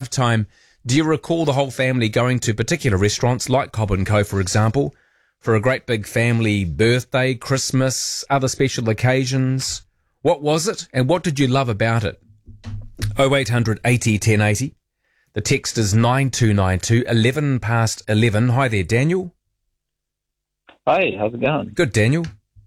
lifetime, do you recall the whole family going to particular restaurants like Cobb & Co, for example, for a great big family birthday, Christmas, other special occasions? What was it, and what did you love about it? 0800 80 1080. The text is 9292, 11 past 11. Hi there, Daniel. Hey, how's it going? Good, Daniel.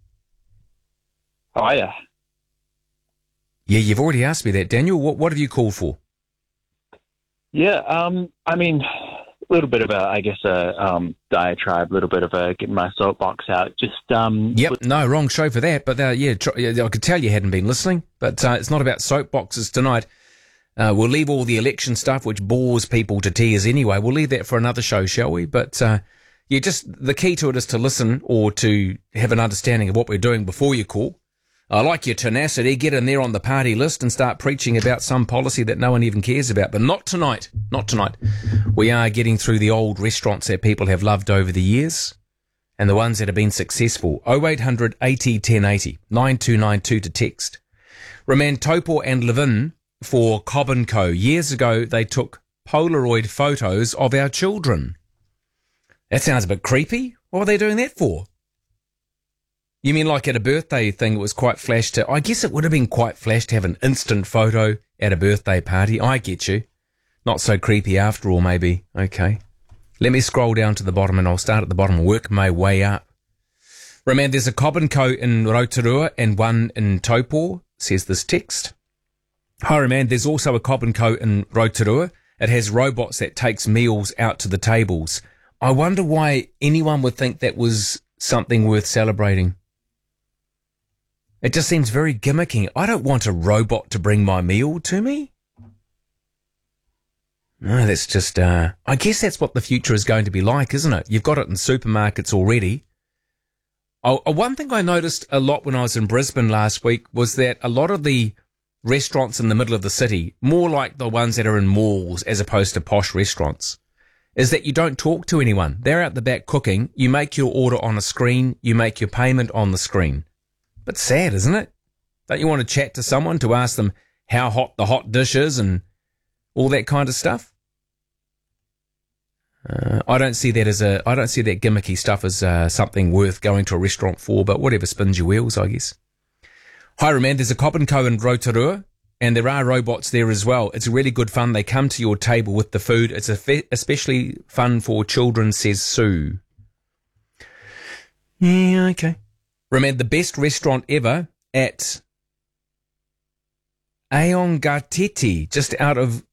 Hiya. Yeah, you've already asked me that, Daniel. What have you called for? Yeah, I mean, a little bit of a, I guess, a diatribe, a little bit of a getting my soapbox out. Just Yep, no, wrong show for that. But yeah, I could tell you hadn't been listening. But it's not about soapboxes tonight. We'll leave all the election stuff, which bores people to tears anyway. We'll leave that for another show, shall we? But yeah, just the key to it is to listen or to have an understanding of what we're doing before you call. I like your tenacity. Get in there on the party list and start preaching about some policy that no one even cares about. But not tonight. Not tonight. We are getting through the old restaurants that people have loved over the years and the ones that have been successful. 0800 80 1080, 9292 to text. Roman Topor and Levin for Cobb & Co. Years ago, they took Polaroid photos of our children. That sounds a bit creepy. What were they doing that for? You mean like at a birthday thing, it was quite flash to... I guess it would have been quite flash to have an instant photo at a birthday party. I get you. Not so creepy after all, maybe. Okay. Let me scroll down to the bottom and I'll start at the bottom and work my way up. Remember, there's a Cobb & Co. in Rotorua and one in Topor, says this text. Hi, Roman, there's also a Cobb & Co. in Rotorua. It has robots that takes meals out to the tables. I wonder why anyone would think that was something worth celebrating. It just seems very gimmicky. I don't want a robot to bring my meal to me. No, that's just, I guess that's what the future is going to be like, isn't it? You've got it in supermarkets already. Oh, one thing I noticed a lot when I was in Brisbane last week was that a lot of the restaurants in the middle of the city, more like the ones that are in malls as opposed to posh restaurants, is that you don't talk to anyone. They're out the back cooking. You make your order on a screen. You make your payment on the screen. But sad, isn't it? Don't you want to chat to someone to ask them how hot the hot dish is and all that kind of stuff? I don't see that gimmicky stuff as something worth going to a restaurant for, but whatever spins your wheels, I guess. Hi, Roman, there's a Cobb & Co. in Rotorua, and there are robots there as well. It's really good fun. They come to your table with the food. It's especially fun for children, says Sue. Yeah, okay. Roman, the best restaurant ever at Aongatete, just out of...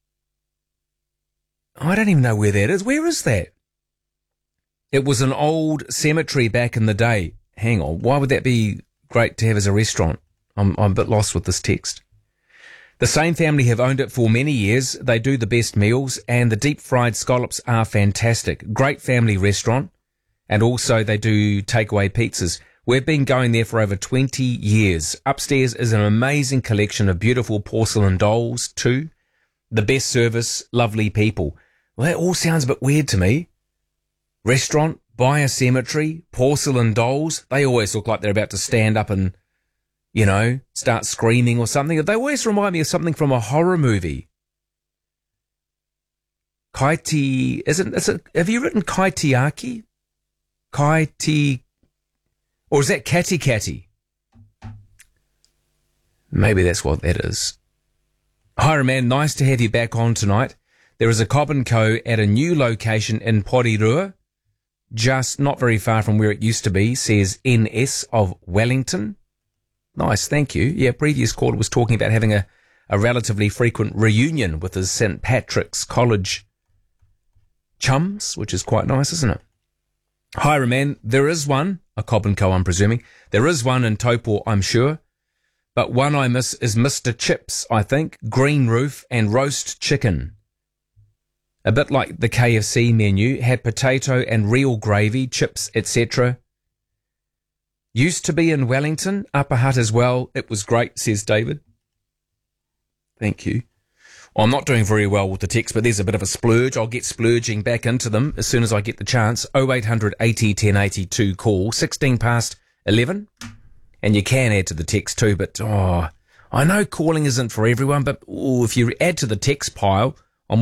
I don't even know where that is. Where is that? It was an old cemetery back in the day. Hang on. Why would that be great to have as a restaurant? I'm a bit lost with this text. The same family have owned it for many years. They do the best meals and the deep fried scallops are fantastic. Great family restaurant. And also they do takeaway pizzas. We've been going there for over 20 years. Upstairs is an amazing collection of beautiful porcelain dolls too. The best service, lovely people. Well, that all sounds a bit weird to me. Restaurant, by a cemetery, porcelain dolls. They always look like they're about to stand up and, you know, start screaming or something. They always remind me of something from a horror movie. Kaiti, have you written Kaitiaki? Kaiti, or is that Kati Kati? Maybe that's what that is. Hi, Roman, nice to have you back on tonight. There is a Cobb & Co. at a new location in Porirua, just not very far from where it used to be, says NS of Wellington. Nice, thank you. Yeah, previous caller was talking about having a relatively frequent reunion with his St. Patrick's College chums, which is quite nice, isn't it? Hi, Roman, there is one, a Cobb & Co. I'm presuming. There is one in Topor, I'm sure. But one I miss is Mr. Chips, I think, green roof and roast chicken. A bit like the KFC menu, had potato and real gravy, chips, etc. Used to be in Wellington, Upper Hutt as well. It was great, says David. Thank you. I'm not doing very well with the text, but there's a bit of a splurge. I'll get splurging back into them as soon as I get the chance. 0800 80 1082 call, 16 past 11. And you can add to the text too, but I know calling isn't for everyone, but if you add to the text pile,